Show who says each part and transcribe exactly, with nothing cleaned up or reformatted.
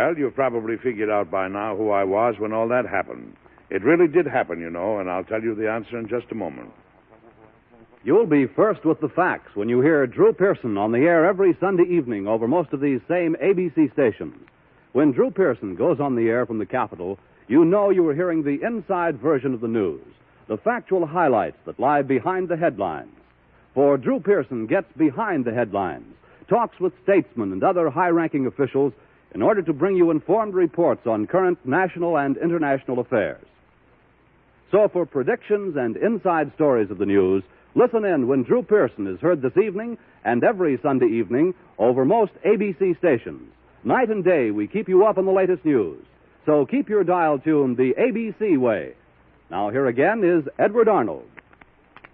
Speaker 1: Well, you've probably figured out by now who I was when all that happened. It really did happen, you know, and I'll tell you the answer in just a moment.
Speaker 2: You'll be first with the facts when you hear Drew Pearson on the air every Sunday evening over most of these same A B C stations. When Drew Pearson goes on the air from the Capitol, you know you are hearing the inside version of the news, the factual highlights that lie behind the headlines. For Drew Pearson gets behind the headlines, talks with statesmen and other high-ranking officials in order to bring you informed reports on current national and international affairs. So for predictions and inside stories of the news, listen in when Drew Pearson is heard this evening and every Sunday evening over most A B C stations. Night and day, we keep you up on the latest news. So keep your dial tuned the A B C way. Now, here again is Edward Arnold.